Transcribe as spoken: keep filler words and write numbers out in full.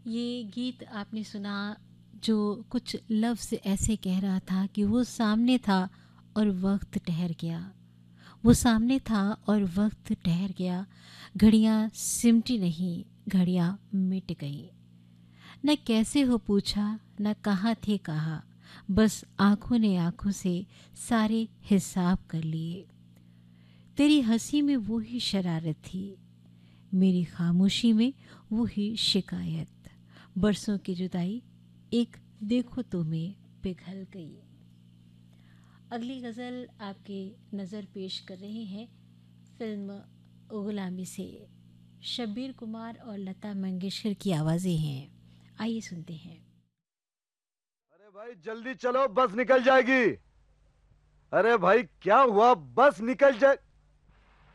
ये गीत आपने सुना जो कुछ लफ्ज़ ऐसे कह रहा था कि वो सामने था और वक्त ठहर गया। वो सामने था और वक्त ठहर गया। घड़ियां सिमटी नहीं, घड़ियां मिट गई। न कैसे हो पूछा, न कहाँ थे कहा, बस आंखों ने आंखों से सारे हिसाब कर लिए। तेरी हंसी में वो ही शरारत थी, मेरी खामोशी में वो ही शिकायत। बरसों की जुदाई एक देखो तो में पिघल गई। अगली गज़ल आपके नज़र पेश कर रहे हैं फिल्म गुलामी से। शब्बीर कुमार और लता मंगेशकर की आवाज़ें हैं। आइए सुनते हैं। अरे भाई जल्दी चलो, बस निकल जाएगी। अरे भाई क्या हुआ, बस निकल जाए।